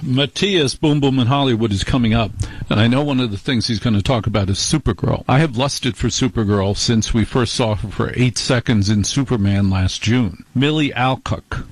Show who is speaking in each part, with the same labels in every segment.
Speaker 1: Matthias Boom Boom in Hollywood is coming up, and I know one of the things he's going to talk about is Supergirl. I have lusted for Supergirl since we first saw her for 8 seconds in Superman last June. Millie Alcock,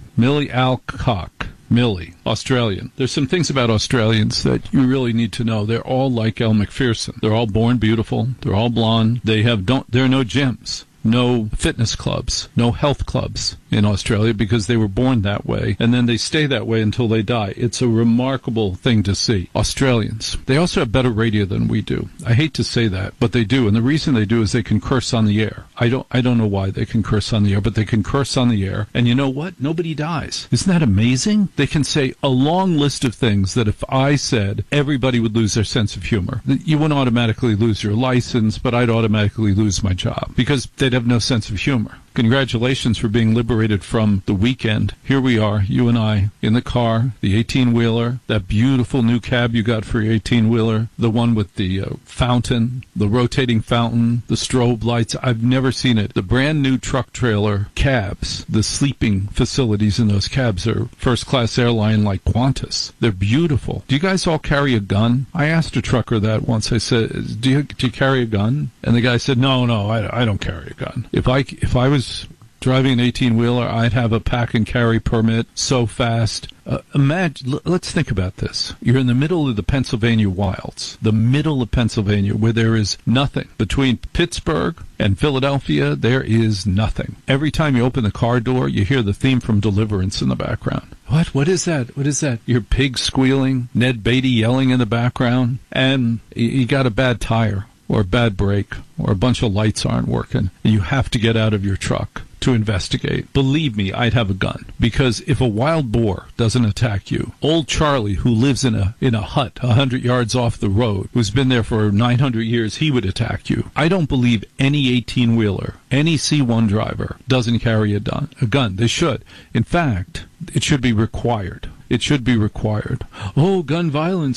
Speaker 1: Australian. There's some things about Australians that you really need to know. They're all like Elle Macpherson. They're all born beautiful. They're all blonde. There are no gyms, no fitness clubs, no health clubs in Australia because they were born that way, and then they stay that way until they die. It's a remarkable thing to see. Australians, they also have better radio than we do. I hate to say that, but they do, and the reason they do is they can curse on the air. I don't know why they can curse on the air, but they can curse on the air, and you know what? Nobody dies. Isn't that amazing? They can say a long list of things that if I said, everybody would lose their sense of humor. You wouldn't automatically lose your license, but I'd automatically lose my job because they'd have no sense of humor. Congratulations for being liberated from the weekend. Here we are, you and I, in the car, the 18-wheeler, that beautiful new cab you got for your 18-wheeler, the one with the fountain, the rotating fountain, the strobe lights. I've never seen it. The brand-new truck-trailer cabs, the sleeping facilities in those cabs are first-class airline like Qantas. They're beautiful. Do you guys all carry a gun? I asked a trucker that once. I said, do you carry a gun? And the guy said, no, I don't carry a gun. If I was driving an 18-wheeler, I'd have a pack-and-carry permit so fast. Imagine, let's think about this. You're in the middle of the Pennsylvania wilds, the middle of Pennsylvania, where there is nothing. Between Pittsburgh and Philadelphia, there is nothing. Every time you open the car door, you hear the theme from Deliverance in the background. What is that? What is that? Your pig squealing, Ned Beatty yelling in the background, and you got a bad tire or a bad brake or a bunch of lights aren't working, and you have to get out of your truck to investigate. Believe me, I'd have a gun, because if a wild boar doesn't attack you, old Charlie, who lives in a hut 100 yards off the road, who's been there for 900 years, he would attack you. I don't believe any 18-wheeler, any C1 driver doesn't carry a gun. They should. In fact, it should be required. It should be required. Oh, gun violence.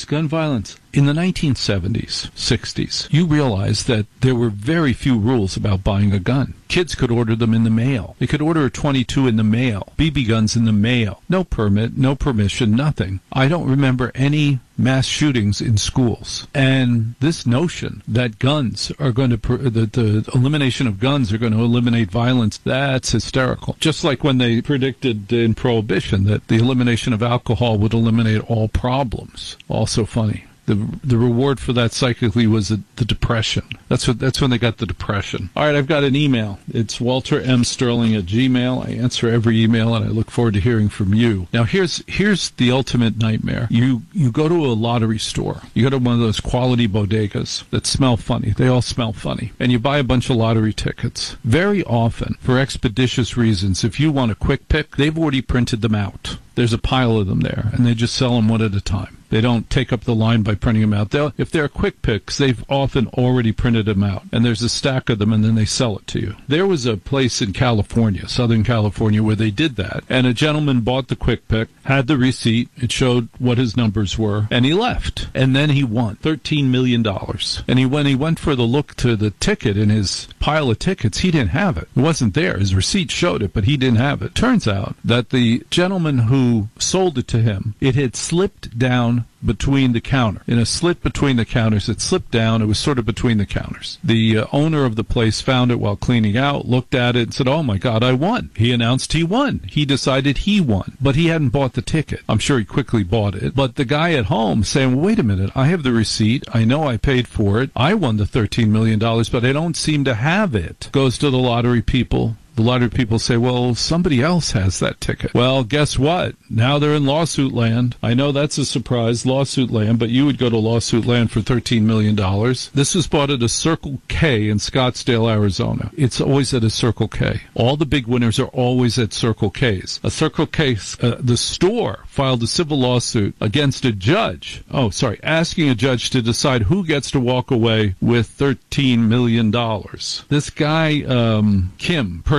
Speaker 1: In the 1970s, 60s, you realized that there were very few rules about buying a gun. Kids could order them in the mail. They could order a .22 in the mail, BB guns in the mail. No permit, no permission, nothing. I don't remember any mass shootings in schools. And this notion that guns are going to, the elimination of guns are going to eliminate violence, that's hysterical. Just like when they predicted in Prohibition that the elimination of alcohol would eliminate all problems. Also funny. The reward for that psychically was the depression. That's when they got the depression. All right, I've got an email. It's waltermsterling@gmail. I answer every email, and I look forward to hearing from you. Now, here's the ultimate nightmare. You go to a lottery store. You go to one of those quality bodegas that smell funny. They all smell funny. And you buy a bunch of lottery tickets. Very often, for expeditious reasons, if you want a quick pick, they've already printed them out. There's a pile of them there, and they just sell them one at a time. They don't take up the line by printing them out. If they're quick picks, they've often already printed them out, and there's a stack of them, and then they sell it to you. There was a place in California, Southern California, where they did that, and a gentleman bought the quick pick, had the receipt, it showed what his numbers were, and he left. And then he won $13 million. And when he went for the look to the ticket in his pile of tickets, he didn't have it. It wasn't there. His receipt showed it, but he didn't have it. Turns out that the gentleman who sold it to him, it had slipped down between the counter. In a slit between the counters, it slipped down. It was sort of between the counters. The owner of the place found it while cleaning out, looked at it, and said, "Oh my God, I won." He announced he won. He decided he won, but he hadn't bought the ticket. I'm sure he quickly bought it. But the guy at home saying, "Wait a minute, I have the receipt. I know I paid for it. I won the $13 million, but I don't seem to have it." Goes to the lottery people. The lottery people say, "Well, somebody else has that ticket." Well, guess what? Now they're in lawsuit land. I know that's a surprise, lawsuit land, but you would go to lawsuit land for $13 million. This was bought at a Circle K in Scottsdale, Arizona. It's always at a Circle K. All the big winners are always at Circle Ks. A Circle K, the store filed a civil lawsuit against a judge. Asking a judge to decide who gets to walk away with $13 million. This guy, Kim, purchased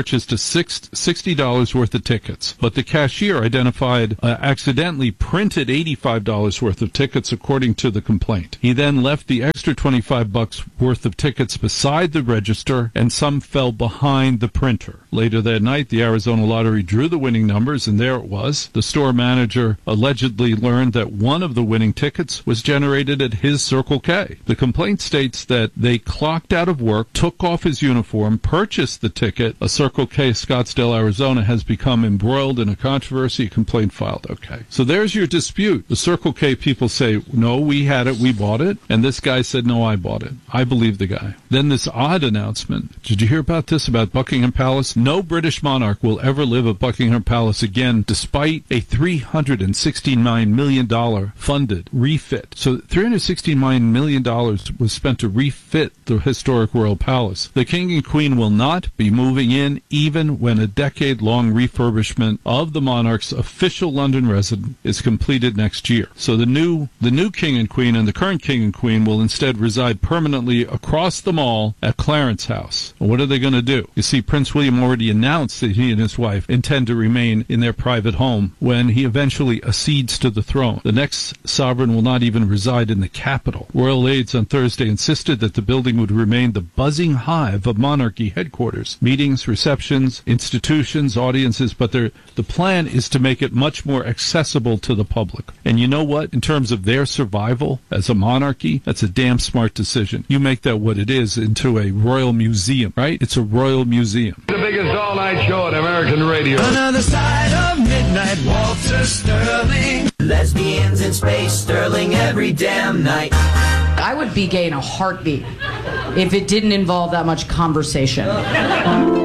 Speaker 1: purchased $60 worth of tickets, but the cashier accidentally printed $85 worth of tickets according to the complaint. He then left the extra $25 worth of tickets beside the register, and some fell behind the printer. Later that night, the Arizona Lottery drew the winning numbers, and there it was. The store manager allegedly learned that one of the winning tickets was generated at his Circle K. The complaint states that they clocked out of work, took off his uniform, purchased the ticket. A Circle K Scottsdale, Arizona has become embroiled in a controversy. A complaint filed. Okay. So there's your dispute. The Circle K people say, no, we had it, we bought it. And this guy said, no, I bought it. I believe the guy. Then this odd announcement. Did you hear about this, about Buckingham Palace? No British monarch will ever live at Buckingham Palace again, despite a $369 million funded refit. So $369 million was spent to refit the historic royal palace. The king and queen will not be moving in, even when a decade-long refurbishment of the monarch's official London residence is completed next year. So the new king and queen and the current king and queen will instead reside permanently across the mall at Clarence House. What are they going to do? You see, Prince William already announced that he and his wife intend to remain in their private home when he eventually accedes to the throne. The next sovereign will not even reside in the capital. Royal aides on Thursday insisted that the building would remain the buzzing hive of monarchy headquarters. Meetings, receptions, institutions, audiences, but the plan is to make it much more accessible to the public. And you know what? In terms of their survival as a monarchy, that's a damn smart decision. You make that what it is into a royal museum, right? It's a royal museum.
Speaker 2: The biggest all-night show on American radio.
Speaker 3: Another side of midnight, Walter Sterling. Lesbians in space, Sterling every damn night.
Speaker 4: I would be gay in a heartbeat if it didn't involve that much conversation.